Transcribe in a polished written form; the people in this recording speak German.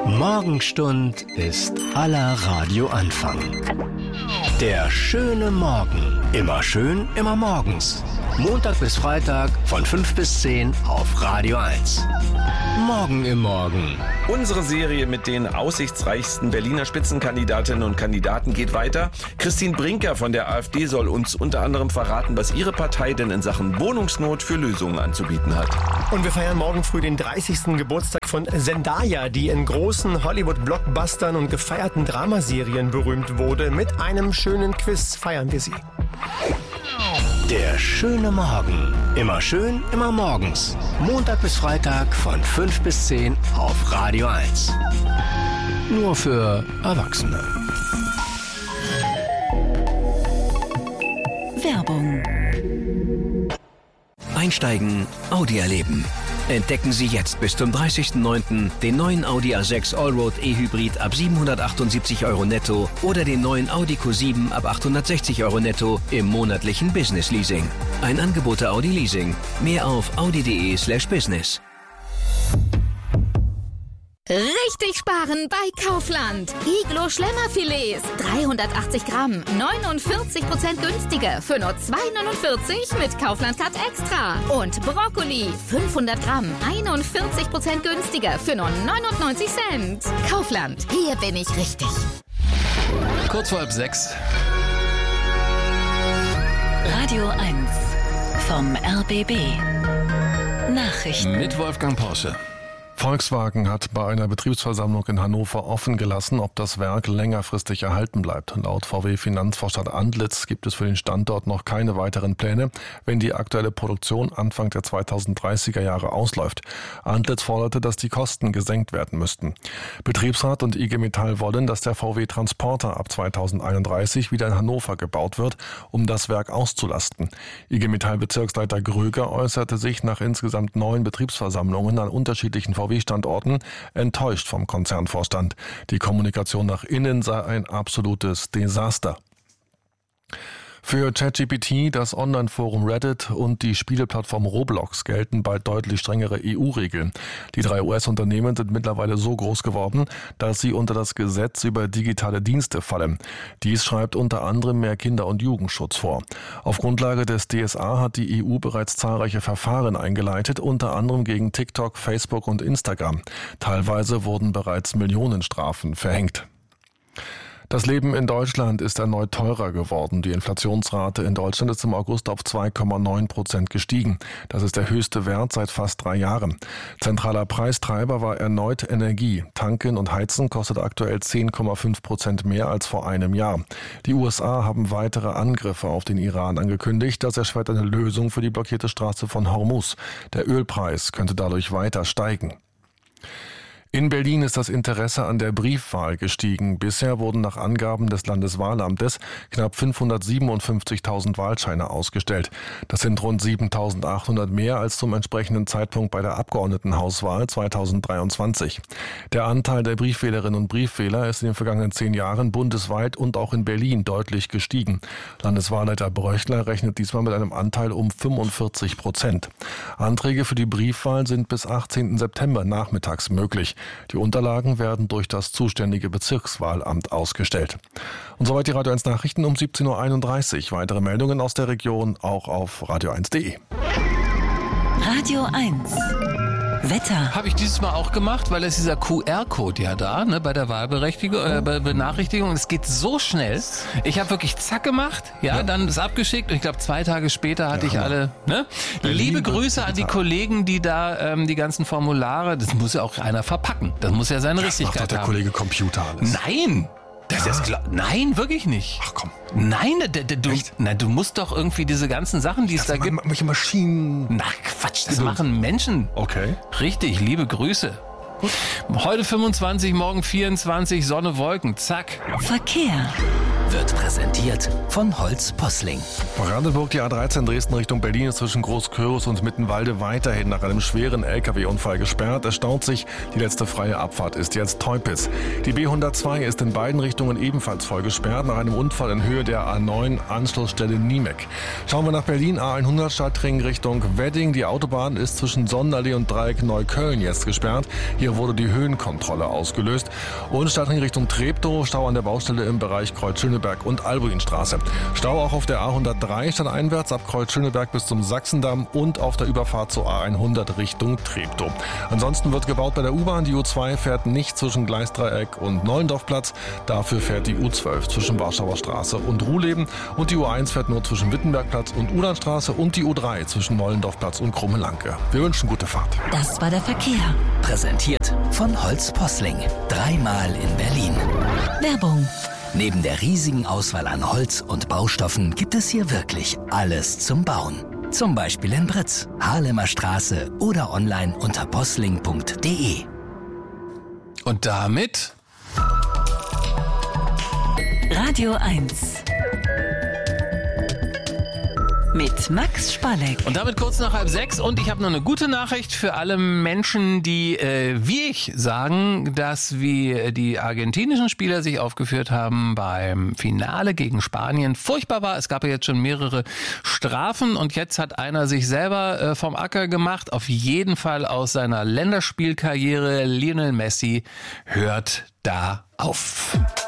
Morgenstund ist aller Radioanfang. Der schöne Morgen. Immer schön, immer morgens. Montag bis Freitag von 5 bis 10 auf Radio 1. Morgen im Morgen. Unsere Serie mit den aussichtsreichsten Berliner Spitzenkandidatinnen und Kandidaten geht weiter. Christine Brinker von der AfD soll uns unter anderem verraten, was ihre Partei denn in Sachen Wohnungsnot für Lösungen anzubieten hat. Und wir feiern morgen früh den 30. Geburtstag von Zendaya, die in großen Hollywood-Blockbustern und gefeierten Dramaserien berühmt wurde. Mit einem schönen Quiz feiern wir sie. Der schöne Morgen. Immer schön, immer morgens. Montag bis Freitag von 5 bis 10 auf Radio 1. Nur für Erwachsene. Werbung. Einsteigen, Audi erleben. Entdecken Sie jetzt bis zum 30.09. den neuen Audi A6 Allroad E-Hybrid ab 778 € netto oder den neuen Audi Q7 ab 860 € netto im monatlichen Business Leasing. Ein Angebot der Audi Leasing. Mehr auf audi.de/business. Richtig sparen bei Kaufland. Iglo Schlemmerfilets, 380 Gramm, 49% günstiger für nur 2,49 mit Kaufland Card Extra. Und Brokkoli, 500 Gramm, 41% günstiger für nur 99 Cent. Kaufland, hier bin ich richtig. Kurz vor 5:30. Radio 1 vom RBB. Nachrichten. Mit Wolfgang Porsche. Volkswagen hat bei einer Betriebsversammlung in Hannover offen gelassen, ob das Werk längerfristig erhalten bleibt. Laut VW-Finanzvorstand Antlitz gibt es für den Standort noch keine weiteren Pläne, wenn die aktuelle Produktion Anfang der 2030er Jahre ausläuft. Antlitz forderte, dass die Kosten gesenkt werden müssten. Betriebsrat und IG Metall wollen, dass der VW-Transporter ab 2031 wieder in Hannover gebaut wird, um das Werk auszulasten. IG Metall-Bezirksleiter Gröger äußerte sich nach insgesamt 9 Betriebsversammlungen an unterschiedlichen VW-Standorten enttäuscht vom Konzernvorstand. Die Kommunikation nach innen sei ein absolutes Desaster. Für ChatGPT, das Online-Forum Reddit und die Spieleplattform Roblox gelten bald deutlich strengere EU-Regeln. Die 3 US-Unternehmen sind mittlerweile so groß geworden, dass sie unter das Gesetz über digitale Dienste fallen. Dies schreibt unter anderem mehr Kinder- und Jugendschutz vor. Auf Grundlage des DSA hat die EU bereits zahlreiche Verfahren eingeleitet, unter anderem gegen TikTok, Facebook und Instagram. Teilweise wurden bereits Millionenstrafen verhängt. Das Leben in Deutschland ist erneut teurer geworden. Die Inflationsrate in Deutschland ist im August auf 2,9% gestiegen. Das ist der höchste Wert seit fast 3 Jahren. Zentraler Preistreiber war erneut Energie. Tanken und Heizen kostet aktuell 10,5% mehr als vor einem Jahr. Die USA haben weitere Angriffe auf den Iran angekündigt. Das erschwert eine Lösung für die blockierte Straße von Hormuz. Der Ölpreis könnte dadurch weiter steigen. In Berlin ist das Interesse an der Briefwahl gestiegen. Bisher wurden nach Angaben des Landeswahlamtes knapp 557.000 Wahlscheine ausgestellt. Das sind rund 7.800 mehr als zum entsprechenden Zeitpunkt bei der Abgeordnetenhauswahl 2023. Der Anteil der Briefwählerinnen und Briefwähler ist in den vergangenen 10 Jahren bundesweit und auch in Berlin deutlich gestiegen. Landeswahlleiter Bröchler rechnet diesmal mit einem Anteil um 45%. Anträge für die Briefwahl sind bis 18. September nachmittags möglich. Die Unterlagen werden durch das zuständige Bezirkswahlamt ausgestellt. Und soweit die Radio 1 Nachrichten um 17.31 Uhr. Weitere Meldungen aus der Region auch auf radio1.de. Radio 1 Wetter. Habe ich dieses Mal auch gemacht, weil es dieser QR-Code ja da, ne, bei der Wahlberechtigung, Benachrichtigung. Es geht so schnell. Ich habe wirklich zack gemacht, ja, dann ist abgeschickt und ich glaube 2 Tage später hatte ich alle, ne? Liebe Grüße an die Kollegen, die da die ganzen Formulare, das muss ja auch einer verpacken. Das muss ja seine Richtigkeit haben. Das macht doch der Kollege Computer alles. Nein! Das ist klar. Nein, wirklich nicht. Ach komm. Nein, du musst doch irgendwie diese ganzen Sachen, die es da gibt. Welche Maschinen? Na Quatsch, das machen Menschen. Okay. Richtig, liebe Grüße. Heute 25, morgen 24, Sonne, Wolken, zack. Verkehr. wird präsentiert von Holz Posling. Brandenburg, die A13 Dresden Richtung Berlin ist zwischen Großkürbis und Mittenwalde weiterhin nach einem schweren LKW-Unfall gesperrt. Es staut sich. Die letzte freie Abfahrt ist jetzt Teupitz. Die B102 ist in beiden Richtungen ebenfalls voll gesperrt nach einem Unfall in Höhe der A9 Anschlussstelle Niemek. Schauen wir nach Berlin, A100 Stadtring Richtung Wedding. Die Autobahn ist zwischen Sonnenallee und Dreieck Neukölln jetzt gesperrt. Hier wurde die Höhenkontrolle ausgelöst. Und Stadtring Richtung Treptow, Stau an der Baustelle im Bereich Kreuz-Schöneberg und Albuinstraße. Stau auch auf der A103 stadteinwärts ab Kreuz-Schöneberg bis zum Sachsendamm und auf der Überfahrt zur A100 Richtung Treptow. Ansonsten wird gebaut bei der U-Bahn. Die U2 fährt nicht zwischen Gleisdreieck und Nollendorfplatz. Dafür fährt die U12 zwischen Warschauer Straße und Ruhleben. Und die U1 fährt nur zwischen Wittenbergplatz und Ulandstraße und die U3 zwischen Nollendorfplatz und Krumme-Lanke. Wir wünschen gute Fahrt. Das war der Verkehr. Präsentiert von Holz Posling. 3-mal in Berlin. Werbung. Neben der riesigen Auswahl an Holz und Baustoffen gibt es hier wirklich alles zum Bauen. Zum Beispiel in Britz, Haarlemer Straße oder online unter posling.de. Und damit Radio 1 mit Max Spalleck. Und damit kurz nach 5:30 und ich habe noch eine gute Nachricht für alle Menschen, die wie ich sagen, dass wie die argentinischen Spieler sich aufgeführt haben beim Finale gegen Spanien furchtbar war. Es gab ja jetzt schon mehrere Strafen und jetzt hat einer sich selber vom Acker gemacht. Auf jeden Fall aus seiner Länderspielkarriere. Lionel Messi hört da auf.